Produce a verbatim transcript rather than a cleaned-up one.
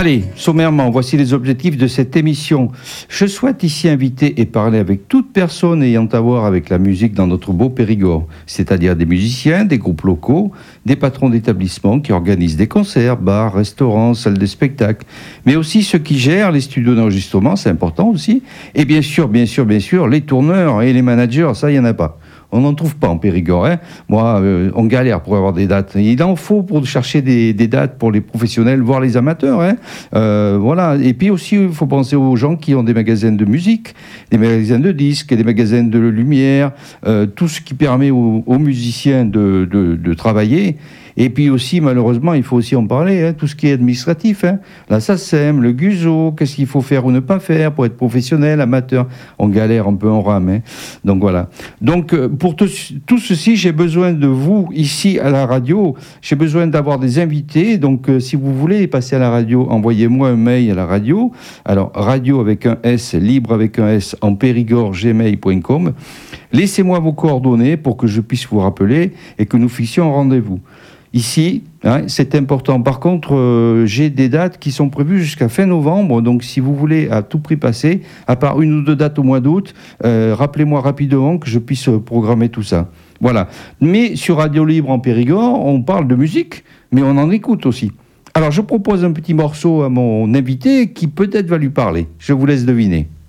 Allez, sommairement, voici les objectifs de cette émission. Je souhaite ici inviter et parler avec toute personne ayant à voir avec la musique dans notre beau Périgord, c'est-à-dire des musiciens, des groupes locaux, des patrons d'établissements qui organisent des concerts, bars, restaurants, salles de spectacle, mais aussi ceux qui gèrent les studios d'enregistrement, c'est important aussi, et bien sûr, bien sûr, bien sûr, les tourneurs et les managers, ça, il n'y en a pas. On n'en trouve pas en Périgord. Hein. Moi, euh, on galère pour avoir des dates. Il en faut pour chercher des, des dates pour les professionnels, voire les amateurs. Hein. Euh, voilà. Et puis aussi, il faut penser aux gens qui ont des magasins de musique, des magasins de disques, des magasins de lumière, euh, tout ce qui permet aux, aux musiciens de, de, de travailler. Et puis aussi, malheureusement, il faut aussi en parler, hein, tout ce qui est administratif, hein, la SACEM, le G U Z O, qu'est-ce qu'il faut faire ou ne pas faire pour être professionnel, amateur. On galère un peu, en rame. Hein. Donc voilà. Donc pour tout, tout ceci, j'ai besoin de vous ici à la radio. J'ai besoin d'avoir des invités. Donc euh, si vous voulez passer à la radio, envoyez-moi un mail à la radio. Alors radio avec un S, libre avec un S, en périgord gmail point com. Laissez-moi vos coordonnées pour que je puisse vous rappeler et que nous fissions un rendez-vous. Ici, hein, c'est important. Par contre, euh, j'ai des dates qui sont prévues jusqu'à fin novembre. Donc, si vous voulez à tout prix passer, à part une ou deux dates au mois d'août, euh, rappelez-moi rapidement que je puisse programmer tout ça. Voilà. Mais sur Radio Libre en Périgord, on parle de musique, mais on en écoute aussi. Alors, je propose un petit morceau à mon invité qui peut-être va lui parler. Je vous laisse deviner.